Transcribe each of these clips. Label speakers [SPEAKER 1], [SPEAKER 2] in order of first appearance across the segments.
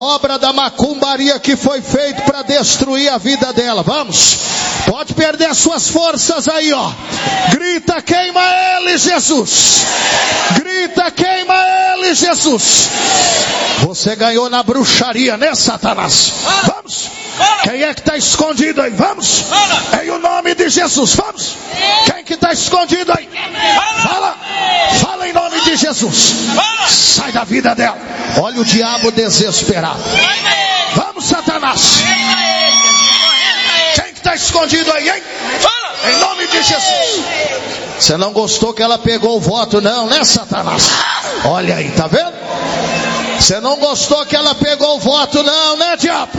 [SPEAKER 1] obra da macumbaria que foi feita para destruir a vida dela. Vamos, pode perder suas forças aí, ó. Grita, queima ele, Jesus. Grita, queima ele, Jesus. Você ganhou na bruxaria, né, Satanás? Vamos. Quem é que está escondido aí? Vamos. Em o nome de Jesus, vamos. Quem que está escondido aí? Fala. Fala em nome de Jesus. Sai da vida dela. Olha o diabo desesperado. Vamos, Satanás. Quem que está escondido aí, hein? Em nome de Jesus. Você não gostou que ela pegou o voto não, né, Satanás? Olha aí, tá vendo? Você não gostou que ela pegou o voto não, né, diabo?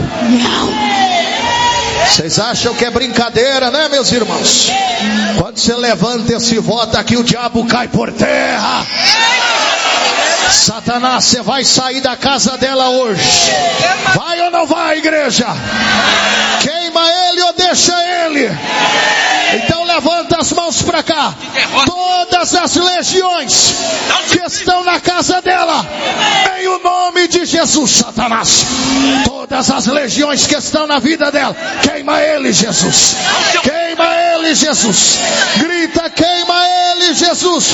[SPEAKER 1] Não. Vocês acham que é brincadeira, né, meus irmãos? Quando você levanta esse voto aqui, o diabo cai por terra. Satanás, você vai sair da casa dela hoje. Vai ou não vai, igreja? Queima ele ou deixa ele? Então levanta as mãos para cá. Todas as legiões que estão na casa dela, em o nome de Jesus, Satanás. Todas as legiões que estão na vida dela, queima ele, Jesus. Queima ele, Jesus. Grita, queima ele, Jesus.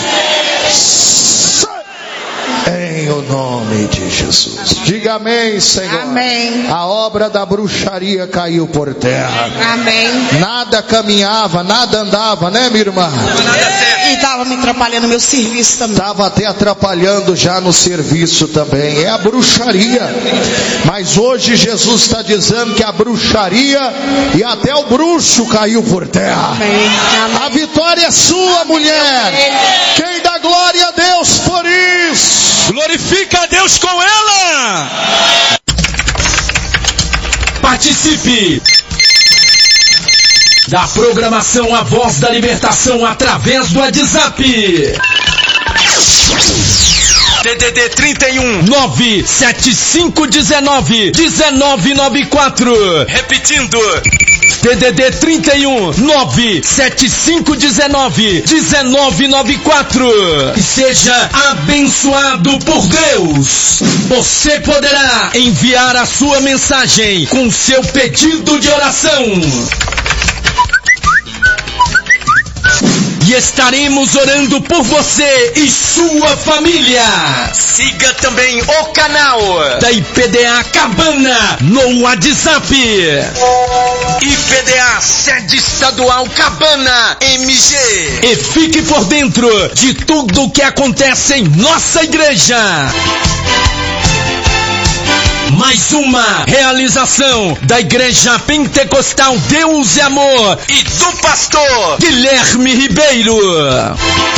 [SPEAKER 1] Em o nome de Jesus. Diga amém, Senhor.
[SPEAKER 2] Amém.
[SPEAKER 1] A obra da bruxaria caiu por terra.
[SPEAKER 2] Amém.
[SPEAKER 1] Nada caminhava, nada andava, né, minha irmã?
[SPEAKER 2] E estava me atrapalhando no meu serviço também.
[SPEAKER 1] Estava até atrapalhando já no serviço também. É a bruxaria. Mas hoje Jesus está dizendo que a bruxaria e até o bruxo caiu por terra.
[SPEAKER 2] Amém. Amém.
[SPEAKER 1] A vitória é sua, mulher. Quem dá glória a Deus por isso?
[SPEAKER 3] Glorifica a Deus com ela. Participe da programação A Voz da Libertação através do WhatsApp. DDD 31 97519 1994. Repetindo. DDD 31 97519 1994. E seja abençoado por Deus. Você poderá enviar a sua mensagem com seu pedido de oração. E estaremos orando por você e sua família. Siga também o canal da IPDA Cabana no WhatsApp. IPDA Sede Estadual Cabana MG. E fique por dentro de tudo o que acontece em nossa igreja. Mais uma realização da Igreja Pentecostal Deus e Amor e do pastor Guilherme Ribeiro.